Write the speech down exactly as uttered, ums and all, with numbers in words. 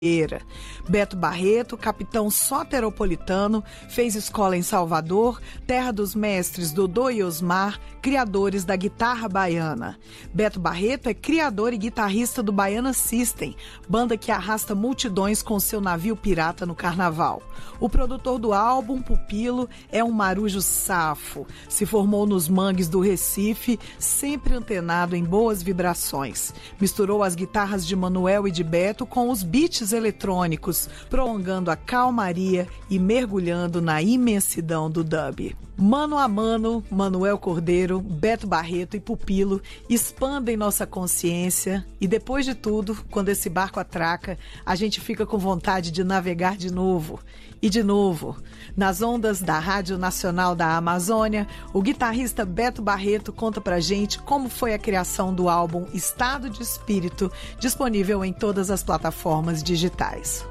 Beto Barreto, capitão soteropolitano, fez escola em Salvador, terra dos mestres Dodô e Osmar, criadores da guitarra baiana. Beto Barreto é criador e guitarrista do Baiana System, banda que arrasta multidões com seu navio pirata no carnaval. O produtor do álbum, Pupilo, é um marujo safo. Se formou nos mangues do Recife, sempre antenado em boas vibrações. Misturou as guitarras de Manuel e de Beto com os beats eletrônicos, prolongando a calmaria e mergulhando na imensidão do dub. Mano a mano, Manuel Cordeiro, Beto Barreto e Pupilo expandem nossa consciência e, depois de tudo, quando esse barco atraca, a gente fica com vontade de navegar de novo. E de novo, nas ondas da Rádio Nacional da Amazônia, o guitarrista Beto Barreto conta pra gente como foi a criação do álbum Estado de Espírito, disponível em todas as plataformas digitais.